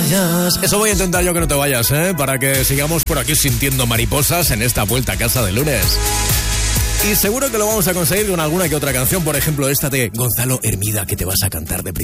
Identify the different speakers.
Speaker 1: vayas. Eso voy a intentar yo, que no te vayas, para que sigamos por aquí sintiendo mariposas en esta vuelta a casa de lunes. Y seguro que lo vamos a conseguir con alguna que otra canción, por ejemplo esta de Gonzalo Hermida, que te vas a cantar de primera.